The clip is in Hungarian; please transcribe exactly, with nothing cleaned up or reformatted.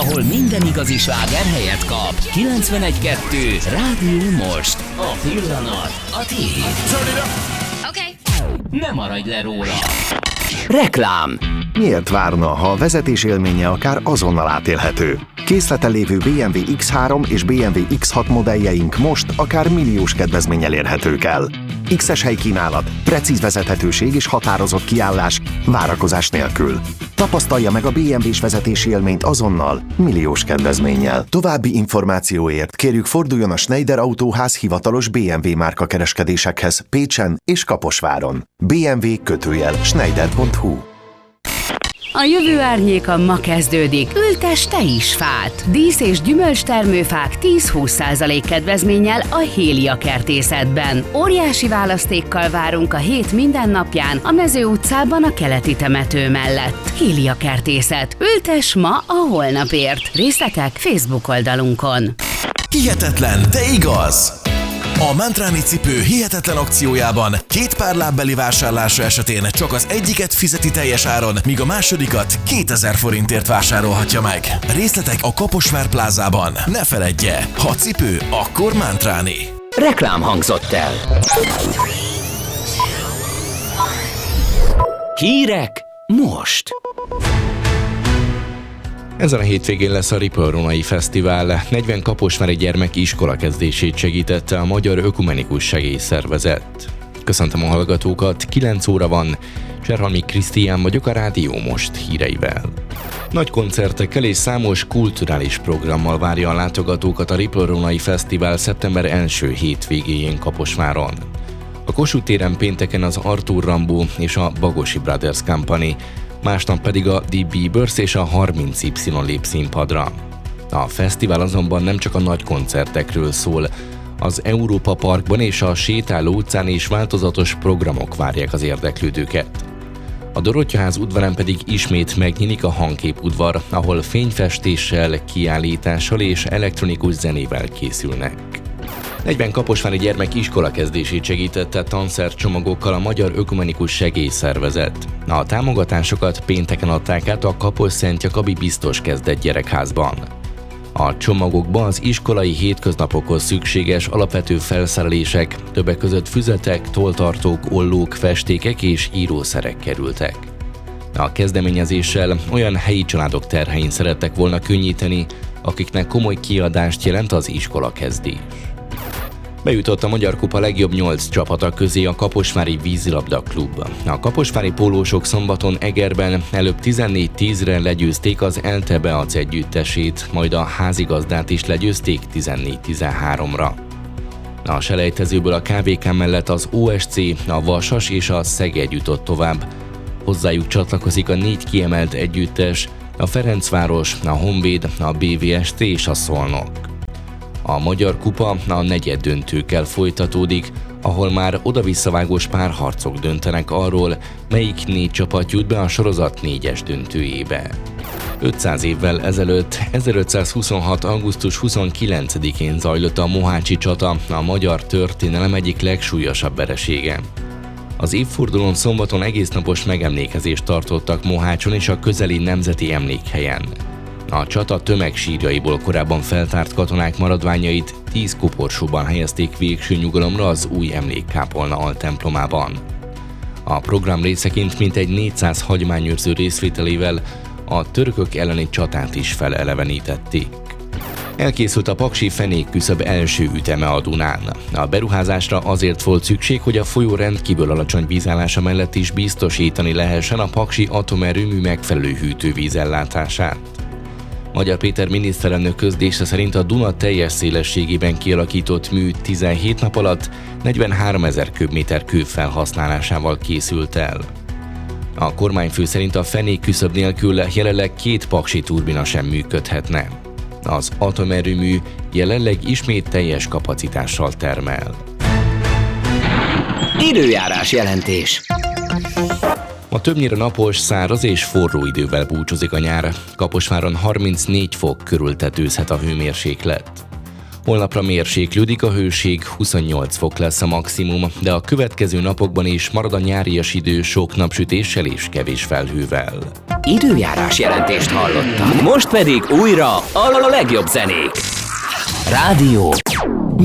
ahol minden igazi sláger helyet kap. kilencvenegy kettő Rádió Most. A pillanat a tiéd. Oké. Ne maradj le róla. Reklám. Miért várna, ha a vezetés élménye akár azonnal átélhető? Készleten lévő bé em vé iksz három és bé em vé iksz hat modelljeink most akár milliós kedvezménnyel érhetők el. X-es helykínálat, precíz vezethetőség és határozott kiállás, várakozás nélkül. Tapasztalja meg a bé em vés vezetési élményt azonnal, milliós kedvezménnyel. További információért kérjük forduljon a Schneider Autóház hivatalos bé em vé márka kereskedésekhez Pécsen és Kaposváron. bé em vé kötőjel schneider pont hu. A jövő árnyéka ma kezdődik. Ültess te is fát! Dísz- és gyümölcstermőfák tíz-húsz százalék kedvezménnyel a Hélia Kertészetben. Óriási választékkal várunk a hét minden napján a Mező utcában a keleti temető mellett. Hélia Kertészet. Ültess ma a holnapért. Részletek Facebook oldalunkon. Hihetetlen, de igaz! A Mantráni cipő hihetetlen akciójában két pár lábbeli vásárlása esetén csak az egyiket fizeti teljes áron, míg a másodikat kétezer forintért vásárolhatja meg. Részletek a Kaposvár plázában. Ne feledje, ha cipő, akkor Mantráni. Reklám hangzott el. Hírek most. Ezen a hétvégén lesz a Ripple-Rónai Fesztivál. negyven kaposvári gyermek iskolakezdését segítette a Magyar Ökumenikus Segélyszervezet. Köszöntöm a hallgatókat, kilenc óra van, Cserhalmi Krisztián vagyok a Rádió Most híreivel. Nagy koncertekkel és számos kulturális programmal várja a látogatókat a Ripple-Rónai Fesztivál szeptember első hétvégéjén Kaposváron. A Kossuth téren pénteken az Arthur Rimbaud és a Bagosi Brothers Company, másnap pedig a The Bieber's és a harminc Y lép színpadra. A fesztivál azonban nem csak a nagy koncertekről szól, az Európa Parkban és a Sétáló utcán is változatos programok várják az érdeklődőket. A Dorottyaház udvarán pedig ismét megnyílik a Hangkép udvar, ahol fényfestéssel, kiállítással és elektronikus zenével készülnek. negyven kaposvári gyermek iskolakezdését segítette tanszercsomagokkal a Magyar Ökumenikus Segélyszervezet. A támogatásokat pénteken adták át a Kaposszentjakabi Biztos Kezdet Gyerekházban. A csomagokba az iskolai hétköznapokhoz szükséges alapvető felszerelések, többek között füzetek, tolltartók, ollók, festékek és írószerek kerültek. A kezdeményezéssel olyan helyi családok terhein szerettek volna könnyíteni, akiknek komoly kiadást jelent az iskolakezdés. Bejutott a Magyar Kupa legjobb nyolc csapata közé a Kaposvári Vízilabda Klub. A kaposvári pólósok szombaton Egerben előbb tizennégy tízre legyőzték az ELTE Beac együttesét, majd a házigazdát is legyőzték tizennégy tizenháromra. A selejtezőből a ká vé ká mellett az o es cé, a Vasas és a Szeged jutott tovább. Hozzájuk csatlakozik a négy kiemelt együttes, a Ferencváros, a Honvéd, a bé vé es té és a Szolnok. A Magyar Kupa a negyeddöntőkkel folytatódik, ahol már oda-visszavágós párharcok döntenek arról, melyik négy csapat jut be a sorozat négyes döntőjébe. ötszáz évvel ezelőtt, ezerötszázhuszonhat. augusztus huszonkilencedikén zajlott a mohácsi csata, a magyar történelem egyik legsúlyosabb veresége. Az évfordulón szombaton egésznapos megemlékezést tartottak Mohácson és a közeli nemzeti emlékhelyen. A csata tömegsírjaiból korábban feltárt katonák maradványait tíz koporsóban helyezték végső nyugalomra az új emlékkápolna altemplomában. A program részeként mintegy négyszáz hagyományőrző részvételével a törökök elleni csatát is felelevenítették. Elkészült a paksi fenékküszöb első üteme a Dunán. A beruházásra azért volt szükség, hogy a folyó rendkívül alacsony vízállása mellett is biztosítani lehessen a paksi atomerőmű megfelelő hűtővízellátását. Magyar Péter miniszterelnök közlése szerint a Duna teljes szélességében kialakított mű tizenhét nap alatt negyvenháromezer köbméter kő felhasználásával készült el. A kormányfő szerint a fenékküszöb nélkül jelenleg két paksi turbina sem működhetne. Az atomerőmű jelenleg ismét teljes kapacitással termel. Időjárás jelentés. Ma többnyire napos, száraz és forró idővel búcsúzik a nyár. Kaposváron harmincnégy fok körül tetőzhet a hőmérséklet. Holnapra mérséklődik a hőség, huszonnyolc fok lesz a maximum, de a következő napokban is marad a nyárias idő sok napsütéssel és kevés felhővel. Időjárás jelentést hallottak. Most pedig újra a legjobb zenék. Rádió